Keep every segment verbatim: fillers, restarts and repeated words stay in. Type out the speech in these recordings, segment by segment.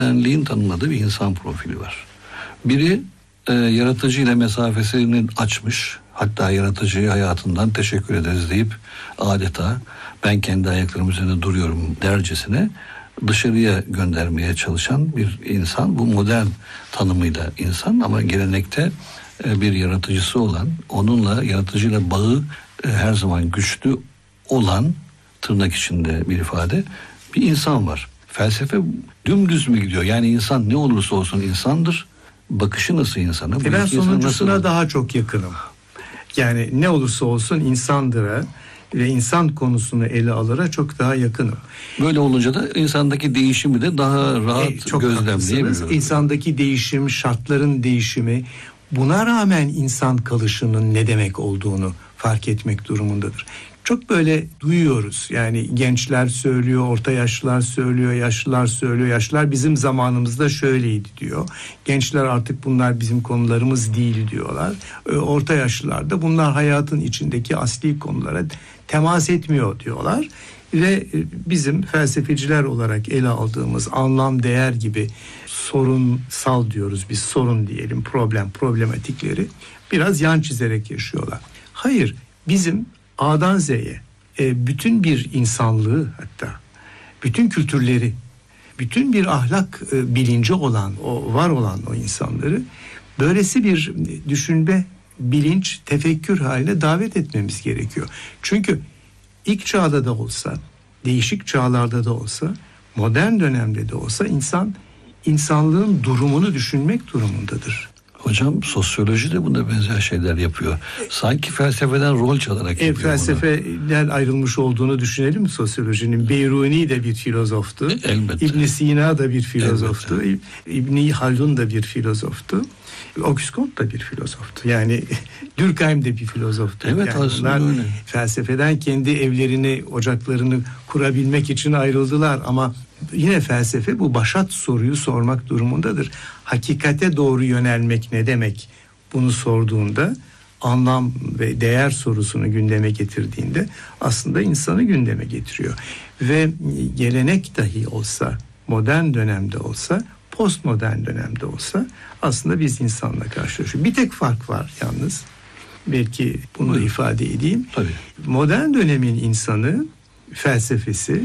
Modelliğin tanımladığı bir insan profili var. Biri e, yaratıcıyla mesafesini açmış, hatta yaratıcıya hayatından teşekkür ederiz deyip adeta ben kendi ayaklarım üzerinde duruyorum dercesine dışarıya göndermeye çalışan bir insan. Bu modern tanımıyla insan, ama gelenekte e, bir yaratıcısı olan, onunla yaratıcıyla bağı e, her zaman güçlü olan, tırnak içinde bir ifade, bir insan var. Felsefe dümdüz mü gidiyor? Yani insan ne olursa olsun insandır. Bakışı nasıl insana? E ben sonuncusuna nasıl... daha çok yakınım. Yani ne olursa olsun insandıra ve insan konusunu ele alıra çok daha yakınım. Böyle olunca da insandaki değişimi de daha rahat e, çok gözlemleyebiliyoruz. İnsandaki değişim, şartların değişimi, buna rağmen insan kalışının ne demek olduğunu fark etmek durumundadır. Çok böyle duyuyoruz. Yani gençler söylüyor, orta yaşlılar söylüyor, yaşlılar söylüyor. Yaşlılar bizim zamanımızda şöyleydi diyor. Gençler artık bunlar bizim konularımız değil diyorlar. Orta yaşlılar da bunlar hayatın içindeki asli konulara temas etmiyor diyorlar. Ve bizim felsefeciler olarak ele aldığımız anlam, değer gibi sorunsal diyoruz biz, sorun diyelim, problem, problematikleri biraz yan çizerek yaşıyorlar. Hayır, bizim A'dan Z'ye bütün bir insanlığı, hatta bütün kültürleri, bütün bir ahlak bilinci olan, o var olan o insanları böylesi bir düşünme, bilinç, tefekkür haline davet etmemiz gerekiyor. Çünkü ilk çağda da olsa, değişik çağlarda da olsa, modern dönemde de olsa insan insanlığın durumunu düşünmek durumundadır. Hocam sosyoloji de buna benzer şeyler yapıyor. Sanki felsefeden rol çalarak e, yapıyor. Felsefeden bunu ayrılmış olduğunu düşünelim mi sosyolojinin? Beyruni de bir filozoftu. Elbette. İbn Sina da bir filozoftu. Elbette. İbn Haldun da bir filozoftu. Auguste Comte da bir filozoftu. Yani Durkheim de bir filozoftu. Evet, yani aslında öyle. Felsefeden kendi evlerini, ocaklarını kurabilmek için ayrıldılar, ama yine felsefe bu başat soruyu sormak durumundadır. Hakikate doğru yönelmek ne demek? Bunu sorduğunda, anlam ve değer sorusunu gündeme getirdiğinde aslında insanı gündeme getiriyor. Ve gelenek dahi olsa, modern dönemde olsa, postmodern dönemde olsa aslında biz insanla karşılaşıyoruz. Bir tek fark var yalnız. Belki bunu da ifade edeyim. Tabii. Modern dönemin insanı, felsefesi,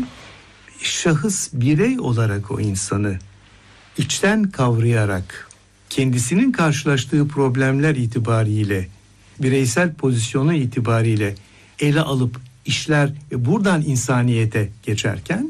şahıs, birey olarak o insanı içten kavrayarak, kendisinin karşılaştığı problemler itibariyle, bireysel pozisyonu itibariyle ele alıp işler ve buradan insaniyete geçerken,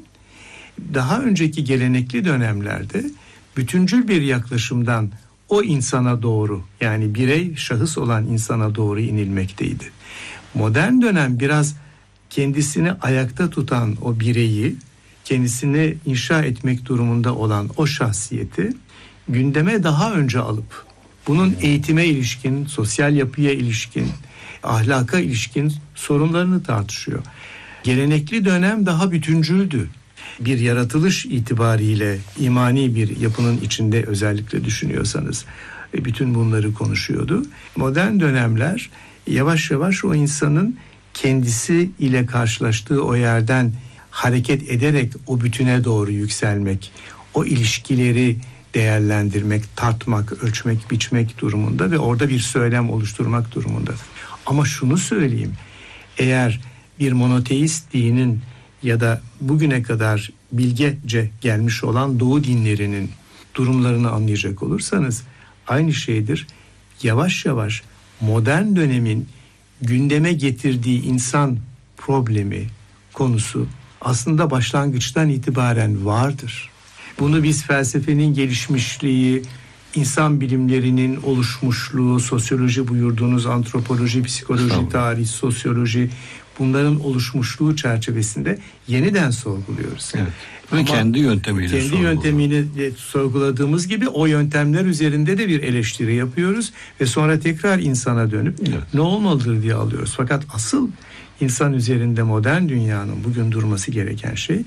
daha önceki gelenekli dönemlerde bütüncül bir yaklaşımdan o insana doğru, yani birey, şahıs olan insana doğru inilmekteydi. Modern dönem biraz kendisini ayakta tutan o bireyi, kendisini inşa etmek durumunda olan o şahsiyeti gündeme daha önce alıp bunun eğitime ilişkin, sosyal yapıya ilişkin, ahlaka ilişkin sorunlarını tartışıyor. Gelenekli dönem daha bütüncüldü. Bir yaratılış itibariyle imani bir yapının içinde özellikle düşünüyorsanız bütün bunları konuşuyordu. Modern dönemler yavaş yavaş o insanın kendisi ile karşılaştığı o yerden hareket ederek o bütüne doğru yükselmek, o ilişkileri değerlendirmek, tartmak, ölçmek, biçmek durumunda ve orada bir söylem oluşturmak durumunda. Ama şunu söyleyeyim, eğer bir monoteist dinin ya da bugüne kadar bilgece gelmiş olan Doğu dinlerinin durumlarını anlayacak olursanız aynı şeydir. Yavaş yavaş modern dönemin gündeme getirdiği insan problemi, konusu aslında başlangıçtan itibaren vardır. Bunu biz felsefenin gelişmişliği, insan bilimlerinin oluşmuşluğu, sosyoloji buyurduğunuz antropoloji, psikoloji, tarih, sosyoloji, bunların oluşmuşluğu çerçevesinde yeniden sorguluyoruz. Evet. Ve Ama kendi yöntemiyle kendi sorguluyor. yöntemini sorguladığımız gibi o yöntemler üzerinde de bir eleştiri yapıyoruz ve sonra tekrar insana dönüp evet, ne olmalıdır diye alıyoruz. Fakat asıl insan üzerinde modern dünyanın bugün durması gereken şey,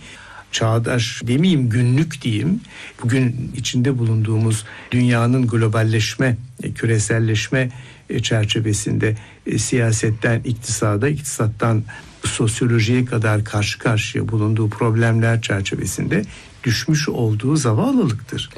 çağdaş demeyeyim, günlük diyeyim, bugün içinde bulunduğumuz dünyanın globalleşme, küreselleşme çerçevesinde siyasetten iktisada, iktisattan sosyolojiye kadar karşı karşıya bulunduğu problemler çerçevesinde düşmüş olduğu zavallılıktır.